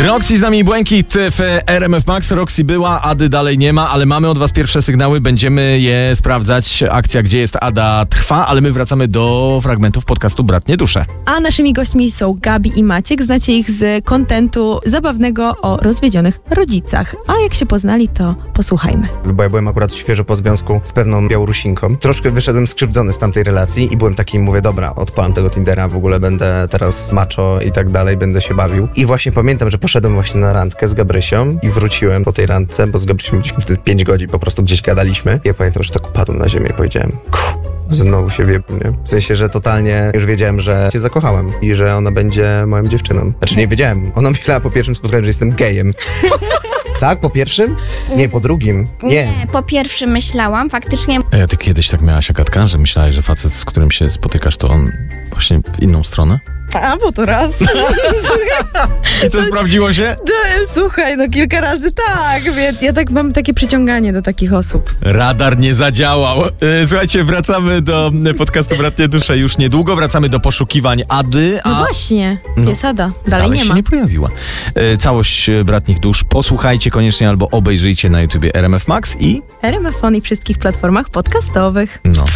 Roxy z nami, Błękit w RMF Max. Roxy była, Ady dalej nie ma, ale mamy od was pierwsze sygnały, będziemy je sprawdzać. Akcja Gdzie jest Ada trwa, ale my wracamy do fragmentów podcastu Bratnie Dusze. A naszymi gośćmi są Gabi i Maciek. Znacie ich z kontentu zabawnego o rozwiedzionych rodzicach. A jak się poznali, to posłuchajmy. Bo ja byłem akurat świeżo po związku z pewną Białorusinką. Troszkę wyszedłem skrzywdzony z tamtej relacji i byłem taki, mówię, dobra, odpalam tego Tindera, w ogóle będę teraz macho i tak dalej, będę się bawił. I właśnie pamiętam, że poszedłem właśnie na randkę z Gabrysią i wróciłem po tej randce, bo z Gabrysią byliśmy wtedy 5 godzin, po prostu gdzieś gadaliśmy. Ja pamiętam, że tak upadłem na ziemię i powiedziałem, znowu się wie, nie? W sensie, że totalnie już wiedziałem, że się zakochałem i że ona będzie moją dziewczyną. Znaczy nie wiedziałem, ona myślała po pierwszym spotkaniu, że jestem gejem. Tak? Po pierwszym? Nie, po drugim. Nie. Po pierwszym myślałam, faktycznie. A ty kiedyś tak miałaś, Agatka, że myślałeś, że facet, z którym się spotykasz, to on właśnie w inną stronę? A, bo to raz. I co, sprawdziło się? Słuchaj, no kilka razy tak, więc ja tak mam takie przyciąganie do takich osób. Radar nie zadziałał. Słuchajcie, wracamy do podcastu Bratnie Dusze już niedługo. Wracamy do poszukiwań Ady. No właśnie, jest Ada. Dalej nie się ma. nie pojawiła. Całość Bratnich Dusz posłuchajcie koniecznie albo obejrzyjcie na YouTubie RMF Max i... RMF i wszystkich platformach podcastowych. No.